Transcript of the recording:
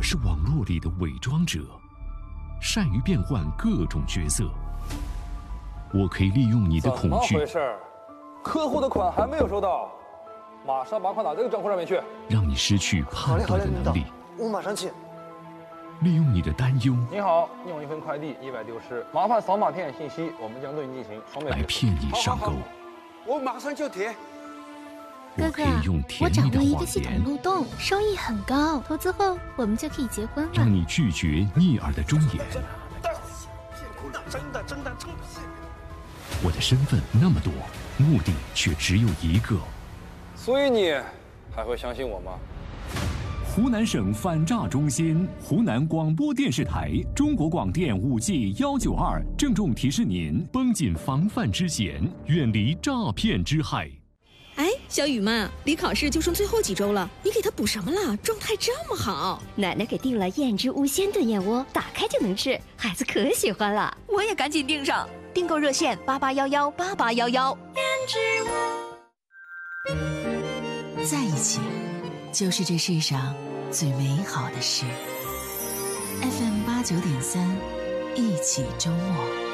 我是网络里的伪装者，善于变换各种角色。我可以利用你的恐惧。 怎么回事？客户的款还没有收到，马上把款打这个账户上面去。 让你失去判断的能力。 我马上去。 利用你的担忧。 你好，你有一份快递意外丢失，麻烦扫码填写信息，我们将对你进行双倍来骗你上钩。 我马上就填。 我可以用甜蜜的我掌握一个谎系统言， 漏洞，收益很高，投资后我们就可以结婚了。 让你拒绝逆耳的忠言。 真的。 我的身份那么多，目的却只有一个。 所以你还会相信我吗？ 湖南省反诈中心、湖南广播电视台、中国广电5G192郑重提示您： 绷紧防范之弦，远离诈骗之害。 哎，小雨妈，离考试就剩最后几周了，你给他补什么了？状态这么好。 奶奶给订了燕之屋鲜炖燕窝，打开就能吃，孩子可喜欢了。 我也赶紧订上，订购热线88118811。燕之屋， 在一起，就是这世上最美好的事。FM89.3，一起周末。